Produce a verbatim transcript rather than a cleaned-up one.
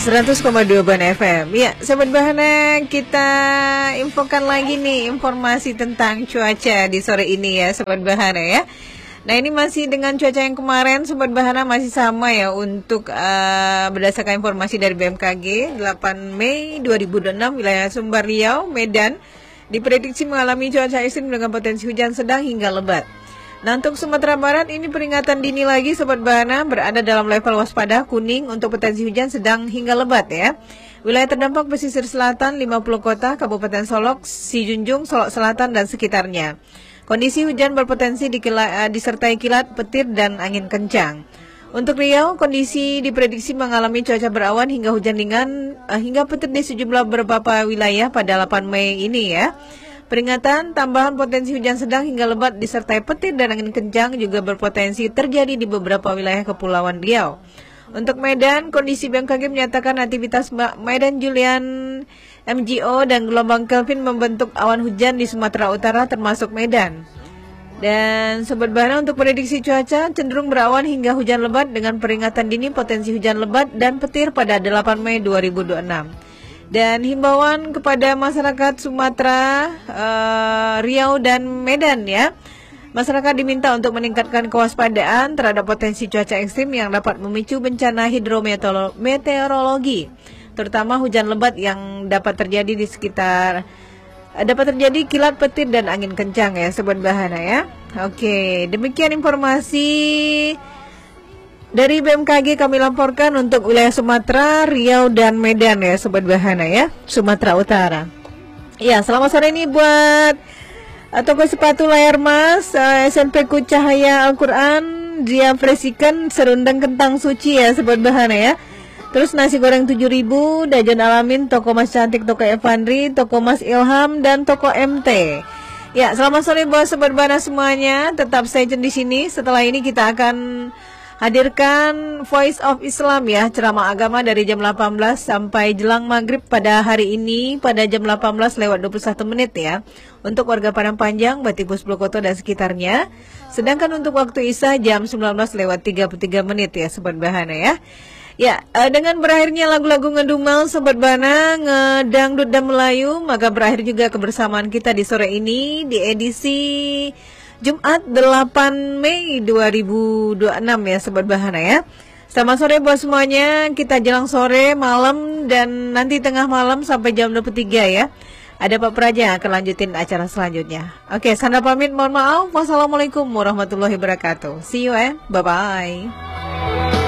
seratus koma dua Ban F M. Ya, Sobat Bahana, kita infokan lagi nih informasi tentang cuaca di sore ini ya, Sobat Bahana ya. Nah, ini masih dengan cuaca yang kemarin, Sobat Bahana, masih sama ya untuk uh, berdasarkan informasi dari B M K G, delapan Mei dua ribu dua puluh enam wilayah Sumbar, Riau, Medan diprediksi mengalami cuaca ekstrim dengan potensi hujan sedang hingga lebat. Nah, untuk Sumatera Barat ini peringatan dini lagi, Sobat Bahana, berada dalam level waspada kuning untuk potensi hujan sedang hingga lebat ya. Wilayah terdampak pesisir selatan lima puluh kota, Kabupaten Solok, Sijunjung, Solok Selatan dan sekitarnya. Kondisi hujan berpotensi dikila, uh, disertai kilat, petir dan angin kencang. Untuk Riau, kondisi diprediksi mengalami cuaca berawan hingga hujan ringan uh, hingga petir di sejumlah beberapa wilayah pada delapan Mei ini ya. Peringatan tambahan potensi hujan sedang hingga lebat disertai petir dan angin kencang juga berpotensi terjadi di beberapa wilayah Kepulauan Riau. Untuk Medan, kondisi B M K G menyatakan aktivitas Medan Julian M G O dan gelombang Kelvin membentuk awan hujan di Sumatera Utara termasuk Medan. Dan Sobat Bahana, untuk prediksi cuaca cenderung berawan hingga hujan lebat dengan peringatan dini potensi hujan lebat dan petir pada delapan Mei dua ribu dua puluh enam. Dan himbauan kepada masyarakat Sumatera, uh, Riau dan Medan ya. Masyarakat diminta untuk meningkatkan kewaspadaan terhadap potensi cuaca ekstrim yang dapat memicu bencana hidrometeorologi, terutama hujan lebat yang dapat terjadi di sekitar dapat terjadi kilat, petir dan angin kencang ya, Sobat Bahana ya. Oke, demikian informasi dari B M K G kami laporkan untuk wilayah Sumatera, Riau dan Medan ya, Sobat Bahana ya, Sumatera Utara. Ya, selamat sore ini buat uh, toko sepatu layar mas, uh, S M P Ku Cahaya Al-Quran, dia fresikan serundeng kentang suci ya, Sobat Bahana ya. Terus nasi goreng tujuh ribu, Dajan Alamin, toko Mas Cantik, toko Evandri, toko Mas Ilham dan toko M T. Ya, selamat sore buat Sobat Bahana semuanya. Tetap stay tune di sini. Setelah ini kita akan hadirkan Voice of Islam ya, ceramah agama dari jam delapan belas sampai jelang maghrib pada hari ini pada jam delapan belas lewat dua puluh satu menit ya. Untuk warga Padang Panjang, Batibus Blokoto dan sekitarnya. Sedangkan untuk waktu Isya jam sembilan belas lewat tiga puluh tiga menit ya, Sobat Bahana ya. Ya, dengan berakhirnya lagu-lagu ngedumel, Sobat Bahana, ngedangdut dan Melayu, maka berakhir juga kebersamaan kita di sore ini di edisi Jumat delapan Mei dua ribu dua puluh enam ya, Sobat Bahana ya. Selamat sore buat semuanya. Kita jelang sore, malam dan nanti tengah malam sampai jam dua puluh tiga ya. Ada Pak Praja yang akan lanjutin acara selanjutnya. Oke, Sandra pamit, mohon maaf. Wassalamualaikum warahmatullahi wabarakatuh. See you eh. Bye bye.